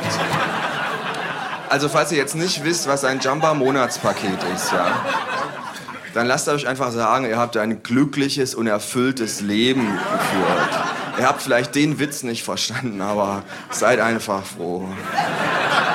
Also falls ihr jetzt nicht wisst, was ein Jamba-Monatspaket ist, ja, dann lasst euch einfach sagen, ihr habt ein glückliches und erfülltes Leben geführt. Ihr habt vielleicht den Witz nicht verstanden, aber seid einfach froh.